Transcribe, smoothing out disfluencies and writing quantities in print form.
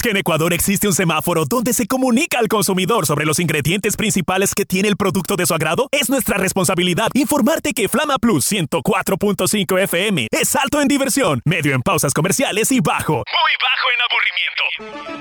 que en Ecuador existe un semáforo donde se comunica al consumidor sobre los ingredientes principales que tiene el producto de su agrado? Es nuestra responsabilidad informarte que Flama Plus 104.5 FM es alto en diversión, medio en pausas comerciales y bajo, muy bajo en aburrimiento.